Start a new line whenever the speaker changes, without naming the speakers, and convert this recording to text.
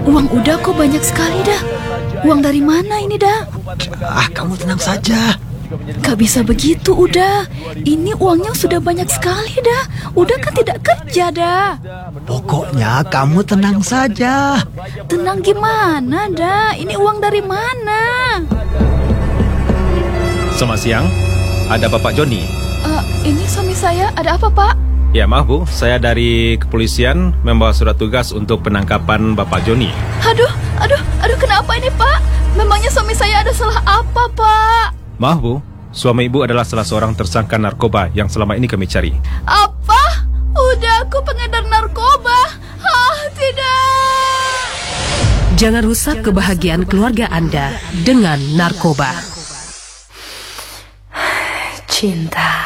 Uang udah kok banyak sekali dah. Uang dari mana ini dah?
Kamu tenang saja.
Gak bisa begitu udah. Ini uangnya sudah banyak sekali dah. Udah kan tidak kerja dah.
Pokoknya kamu tenang saja.
Tenang gimana dah? Ini uang dari mana?
Selamat siang, ada Bapak Joni.
Ini suami saya, ada apa Pak?
Ya maaf Bu, saya dari kepolisian membawa surat tugas untuk penangkapan Bapak Joni.
Aduh, kenapa ini Pak? Memangnya suami saya ada salah apa Pak?
Maaf Bu, suami Ibu adalah salah seorang tersangka narkoba yang selama ini kami cari.
Apa? Udah aku pengedar narkoba? Tidak.
Jangan rusak kebahagiaan keluarga Anda dengan narkoba.
Cinta.